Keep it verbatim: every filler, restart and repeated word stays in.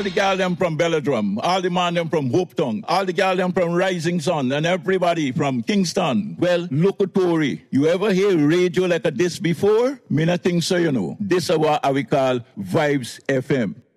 all the gal them from Belladrum, all the man them from Hopetown, all the gal them from Rising Sun, and everybody from Kingston. Well, look at Tory. You ever hear radio like a this before? Me not think so, you know. This is what we call Vibes F M.